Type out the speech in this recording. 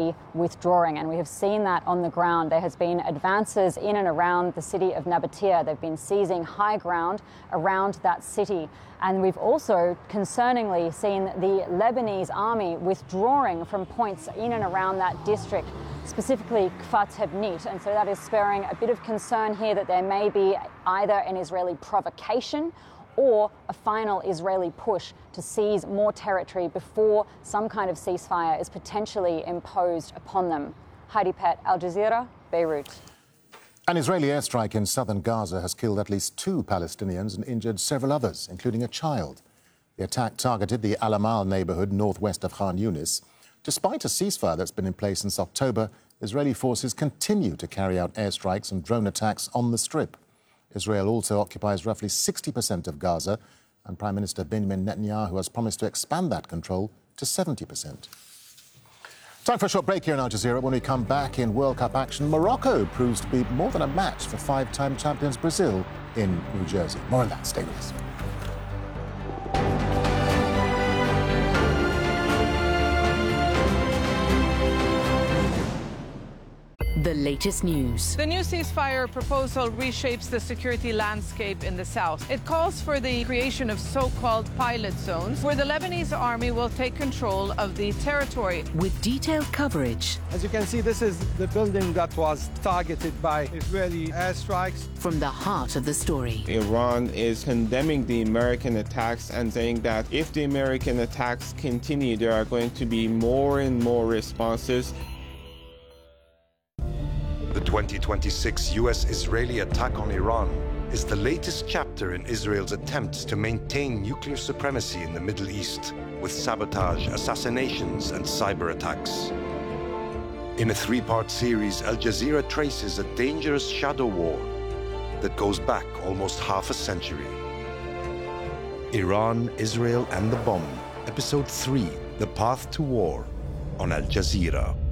be withdrawing, and we have seen that on the ground. There has been advances in and around the city of Nabatea. They've been seizing high ground around that city. And we've also, concerningly, seen the Lebanese army withdrawing from points in and around that district, specifically Kfar Tebnit. And so that is spurring a bit of concern here that there may be either an Israeli provocation or a final Israeli push to seize more territory before some kind of ceasefire is potentially imposed upon them. Heidi Pett, Al Jazeera, Beirut. An Israeli airstrike in southern Gaza has killed at least 2 Palestinians and injured several others, including a child. The attack targeted the Al Amal neighborhood northwest of Khan Yunis. Despite a ceasefire that's been in place since October, Israeli forces continue to carry out airstrikes and drone attacks on the Strip. Israel also occupies roughly 60% of Gaza, and Prime Minister Benjamin Netanyahu has promised to expand that control to 70%. Time for a short break here in Al Jazeera. When we come back in World Cup action, Morocco proves to be more than a match for 5-time champions Brazil in New Jersey. More on that. Stay with us. The latest news. The new ceasefire proposal reshapes the security landscape in the south. It calls for the creation of so-called pilot zones where the Lebanese army will take control of the territory. With detailed coverage. As you can see, this is the building that was targeted by Israeli airstrikes. From the heart of the story. Iran is condemning the American attacks and saying that if the American attacks continue, there are going to be more and more responses. The 2026 US-Israeli attack on Iran is the latest chapter in Israel's attempts to maintain nuclear supremacy in the Middle East with sabotage, assassinations, and cyber attacks. In a 3-part series, Al Jazeera traces a dangerous shadow war that goes back almost half a century. Iran, Israel, and the Bomb, Episode 3, The Path to War, on Al Jazeera.